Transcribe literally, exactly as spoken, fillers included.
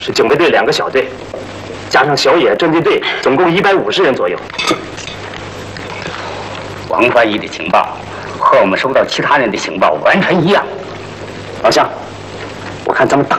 是警备队两个小队，加上小野侦缉队，总共一百五十人左右。 王翻译的情报和我们收到其他人的情报完全一样。 老乡，我看咱们打